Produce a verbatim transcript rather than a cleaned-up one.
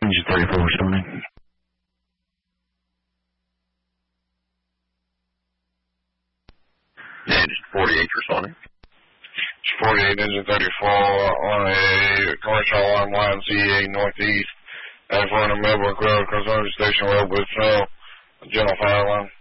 Engine thirty-four responding. Engine forty-eight responding. forty-eight, engine thirty-four on a commercial alarm line C E A Northeast at four hundred Millbrook Road, across the station road with snow, general fire alarm.